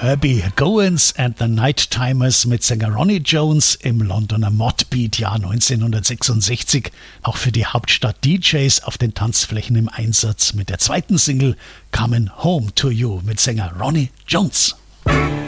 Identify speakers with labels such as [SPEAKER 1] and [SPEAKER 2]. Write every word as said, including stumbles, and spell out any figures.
[SPEAKER 1] Herbie Goins and the Nighttimers mit Sänger Ronnie Jones im Londoner Modbeat-Jahr neunzehnhundertsechsundsechzig. Auch für die Hauptstadt-D Js auf den Tanzflächen im Einsatz mit der zweiten Single Comin' Home to You mit Sänger Ronnie Jones.